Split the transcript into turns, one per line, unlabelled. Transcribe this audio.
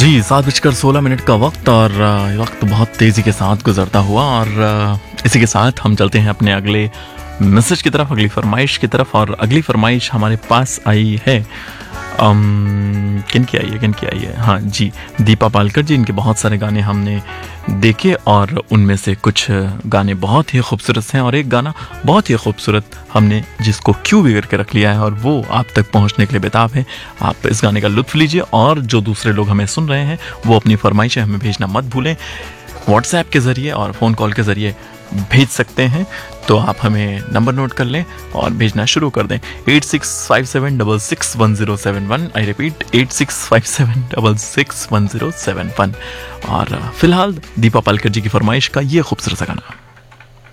जी 7:16 का वक्त और ये वक्त बहुत तेज़ी के साथ गुजरता हुआ और इसी के साथ हम चलते हैं अपने अगले मैसेज की तरफ, अगली फरमाइश की तरफ। और अगली फरमाइश हमारे पास आई है किन की आई है? हाँ जी, दीपा पालकर जी। इनके बहुत सारे गाने हमने देखे और उनमें से कुछ गाने बहुत ही खूबसूरत हैं और एक गाना बहुत ही खूबसूरत हमने जिसको क्यों बिगड़ के रख लिया है और वो आप तक पहुंचने के लिए बेताब है। आप इस गाने का लुत्फ लीजिए और जो दूसरे लोग हमें सुन रहे हैं वो अपनी फरमाइशें हमें भेजना मत भूलें। व्हाट्सएप के ज़रिए और फ़ोन कॉल के ज़रिए भेज सकते हैं, तो आप हमें नंबर नोट कर लें और भेजना शुरू कर दें 8657661071। I repeat 8657661071। और फिलहाल दीपा पालकर जी की फरमाइश का ये खूबसूरत सा गाना।